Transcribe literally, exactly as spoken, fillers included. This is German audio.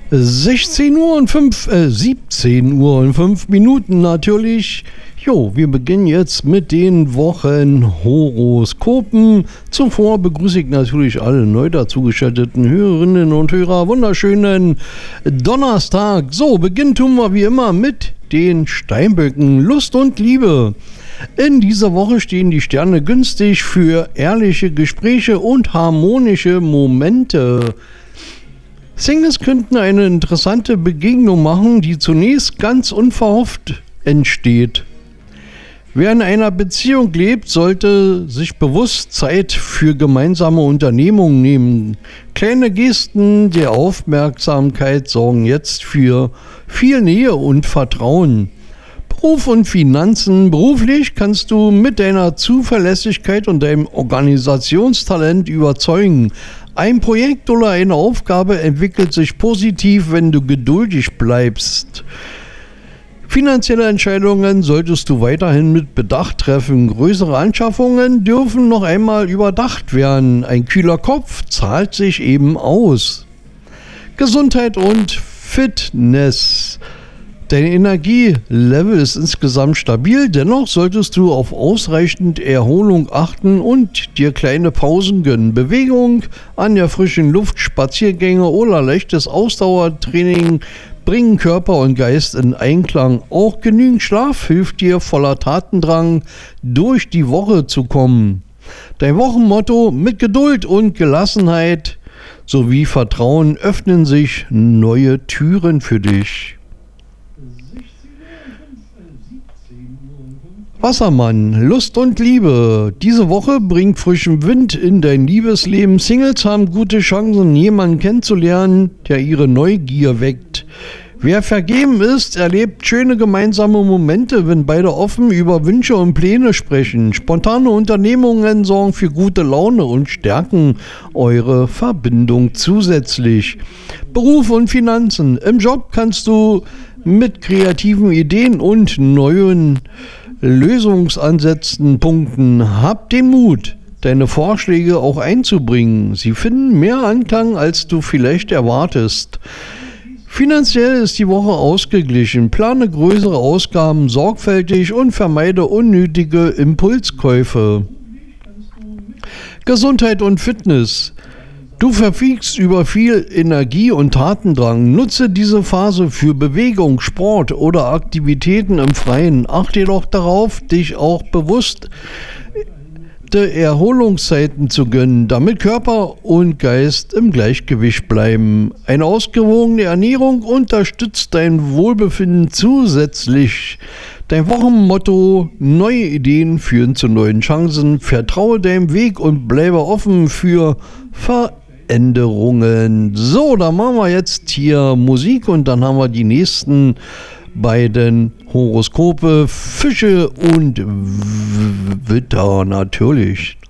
sechzehn Uhr und fünf, äh, siebzehn Uhr und fünf Minuten natürlich. Jo, wir beginnen jetzt mit den Wochenhoroskopen. Zuvor begrüße ich natürlich alle neu dazugeschalteten Hörerinnen und Hörer. Wunderschönen Donnerstag. So, beginnen tun wir wie immer mit den Steinböcken. Lust und Liebe. In dieser Woche stehen die Sterne günstig für ehrliche Gespräche und harmonische Momente. Singles könnten eine interessante Begegnung machen, die zunächst ganz unverhofft entsteht. Wer in einer Beziehung lebt, sollte sich bewusst Zeit für gemeinsame Unternehmungen nehmen. Kleine Gesten der Aufmerksamkeit sorgen jetzt für viel Nähe und Vertrauen. Beruf und Finanzen. Beruflich kannst du mit deiner Zuverlässigkeit und deinem Organisationstalent überzeugen. Ein Projekt oder eine Aufgabe entwickelt sich positiv, wenn du geduldig bleibst. Finanzielle Entscheidungen solltest du weiterhin mit Bedacht treffen. Größere Anschaffungen dürfen noch einmal überdacht werden. Ein kühler Kopf zahlt sich eben aus. Gesundheit und Fitness. Dein Energielevel ist insgesamt stabil, dennoch solltest du auf ausreichend Erholung achten und dir kleine Pausen gönnen. Bewegung an der frischen Luft, Spaziergänge oder leichtes Ausdauertraining bringen Körper und Geist in Einklang. Auch genügend Schlaf hilft dir, voller Tatendrang durch die Woche zu kommen. Dein Wochenmotto: mit Geduld und Gelassenheit sowie Vertrauen öffnen sich neue Türen für dich. Wassermann, Lust und Liebe. Diese Woche bringt frischen Wind in dein Liebesleben. Singles haben gute Chancen, jemanden kennenzulernen, der ihre Neugier weckt. Wer vergeben ist, erlebt schöne gemeinsame Momente, wenn beide offen über Wünsche und Pläne sprechen. Spontane Unternehmungen sorgen für gute Laune und stärken eure Verbindung zusätzlich. Beruf und Finanzen. Im Job kannst du mit kreativen Ideen und neuen Lösungsansätzen punkten. Hab den Mut, deine Vorschläge auch einzubringen. Sie finden mehr Anklang, als du vielleicht erwartest. Finanziell ist die Woche ausgeglichen. Plane größere Ausgaben sorgfältig und vermeide unnötige Impulskäufe. Gesundheit und Fitness. Du verfügst über viel Energie und Tatendrang. Nutze diese Phase für Bewegung, Sport oder Aktivitäten im Freien. Achte jedoch darauf, dich auch bewusst Erholungszeiten zu gönnen, damit Körper und Geist im Gleichgewicht bleiben. Eine ausgewogene Ernährung unterstützt dein Wohlbefinden zusätzlich. Dein Wochenmotto: neue Ideen führen zu neuen Chancen. Vertraue deinem Weg und bleibe offen für Veränderungen. So, dann machen wir jetzt hier Musik und dann haben wir die nächsten beiden Horoskope, Fische und Witter natürlich.